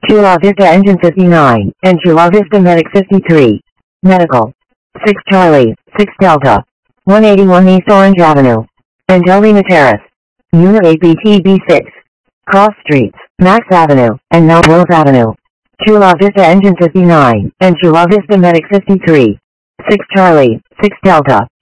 Chula Vista Engine 59, and Chula Vista Medic 53. Medical. 6 Charlie, 6 Delta. 181 East Orange Avenue. Angelina Terrace. Unit 8 BTB6. Cross Streets, Max Avenue, and Melrose Avenue. Chula Vista Engine 59, and Chula Vista Medic 53. 6 Charlie, 6 Delta.